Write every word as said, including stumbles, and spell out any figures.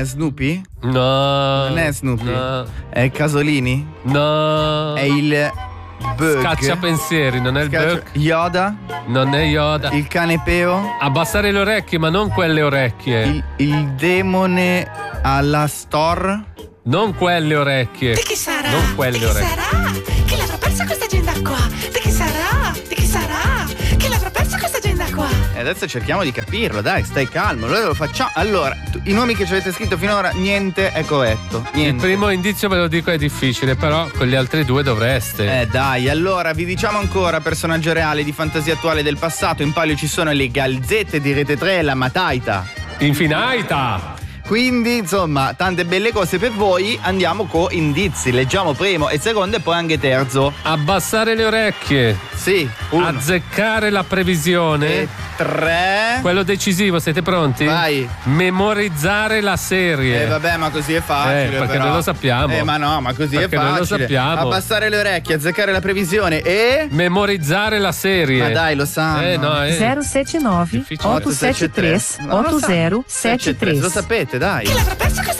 è Snoopy? No. Non è Snoopy? No. È Casolini? No. È il Bug? Scacciapensieri, non è il Scaccia... Bug? Yoda? Non è Yoda. Il cane Peo? Abbassare le orecchie, ma non quelle orecchie. Il, il demone alla store? Non quelle orecchie. Di chi sarà? Non quelle Di chi orecchie. sarà? Chi l'avrà persa questa agenda qua? Di chi sarà? Di chi sarà? Chi l'avrà persa questa agenda qua? E adesso cerchiamo di capirlo, dai, stai calmo, noi lo facciamo. Allora, tu, i nomi che ci avete scritto finora, niente è corretto. Niente. Il primo indizio ve lo dico è difficile, però con gli altri due dovreste. Eh dai, allora vi diciamo ancora personaggio reale di fantasia attuale del passato. In palio ci sono le galzette di Rete tre e la Mataita. Infinaita! Quindi, insomma, tante belle cose per voi. Andiamo con indizi. Leggiamo primo e secondo e poi anche terzo. Abbassare le orecchie. Sì. Uno. Azzeccare la previsione. E tre. Quello decisivo, siete pronti? Vai. Memorizzare la serie. Eh vabbè, ma così è facile. Eh, perché però. noi lo sappiamo. Eh ma no, ma così Perché è facile. noi lo sappiamo. Abbassare le orecchie, azzeccare la previsione e Memorizzare la serie. Ma dai, lo sanno. Eh no, eh. zero sette nove Difficile. otto sette tre No, lo otto sa- zero sette tre. Lo sapete, dai. Chi l'avrà persa questa